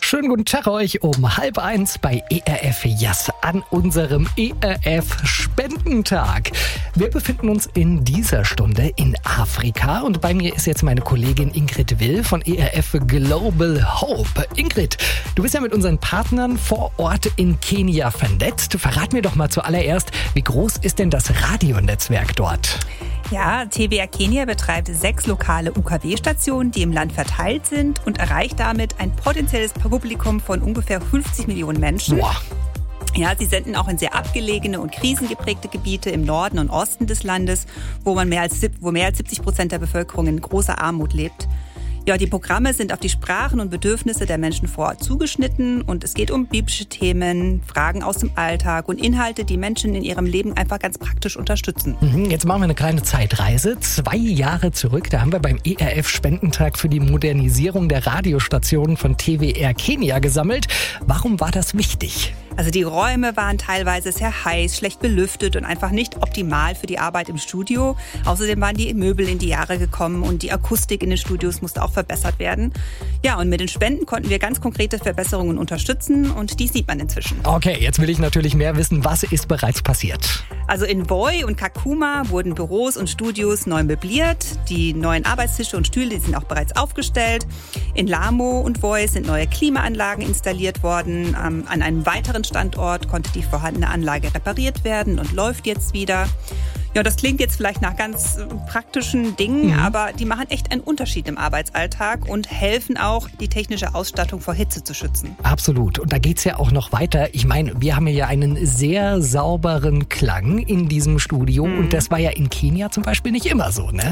Schönen guten Tag euch um 12:30 bei ERF Yes an unserem ERF Spendentag. Wir befinden uns in dieser Stunde in Afrika und bei mir ist jetzt meine Kollegin Ingrid Will von ERF Global Hope. Ingrid, du bist ja mit unseren Partnern vor Ort in Kenia vernetzt. Verrat mir doch mal zuallererst, wie groß ist denn das Radionetzwerk dort? Ja, TWR Kenia betreibt 6 lokale UKW-Stationen, die im Land verteilt sind und erreicht damit ein potenzielles Publikum von ungefähr 50 Millionen Menschen. Boah. Ja, sie senden auch in sehr abgelegene und krisengeprägte Gebiete im Norden und Osten des Landes, wo mehr als 70% der Bevölkerung in großer Armut lebt. Ja, die Programme sind auf die Sprachen und Bedürfnisse der Menschen vor Ort zugeschnitten und es geht um biblische Themen, Fragen aus dem Alltag und Inhalte, die Menschen in ihrem Leben einfach ganz praktisch unterstützen. Jetzt machen wir eine kleine Zeitreise. 2 Jahre zurück, da haben wir beim ERF Spendentag für die Modernisierung der Radiostationen von TWR Kenia gesammelt. Warum war das wichtig? Also die Räume waren teilweise sehr heiß, schlecht belüftet und einfach nicht optimal für die Arbeit im Studio. Außerdem waren die Möbel in die Jahre gekommen und die Akustik in den Studios musste auch verbessert werden. Ja, und mit den Spenden konnten wir ganz konkrete Verbesserungen unterstützen und die sieht man inzwischen. Okay, jetzt will ich natürlich mehr wissen, was ist bereits passiert? Also in Voi und Kakuma wurden Büros und Studios neu möbliert. Die neuen Arbeitstische und Stühle, die sind auch bereits aufgestellt. In Lamo und Voi sind neue Klimaanlagen installiert worden. An einem weiteren Standort konnte die vorhandene Anlage repariert werden und läuft jetzt wieder. Ja, das klingt jetzt vielleicht nach ganz praktischen Dingen, aber die machen echt einen Unterschied im Arbeitsalltag und helfen auch, die technische Ausstattung vor Hitze zu schützen. Absolut. Und da geht's ja auch noch weiter. Ich meine, wir haben ja einen sehr sauberen Klang in diesem Studio und das war ja in Kenia zum Beispiel nicht immer so, ne?